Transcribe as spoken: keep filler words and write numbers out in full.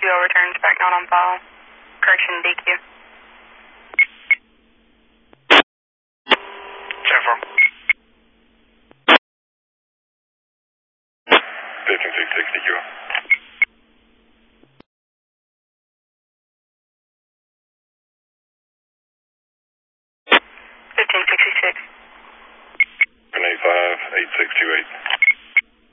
two overturns, back not on file. Correction, D Q. ten four. fifteen sixty-six D Q. fifteen sixty-six. seven eight five, eight six two eight.